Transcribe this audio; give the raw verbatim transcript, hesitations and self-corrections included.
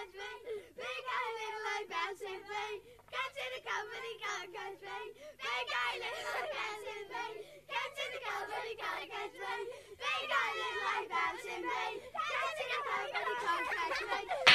catch me. Big guy, little eye, bouncing feet. Catch in the company, can't catch me. Big guy, little eye, bouncing feet. Catch in the company, can't catch me. Big guy, little eye, bouncing feet. Catch in the company, can't catch me.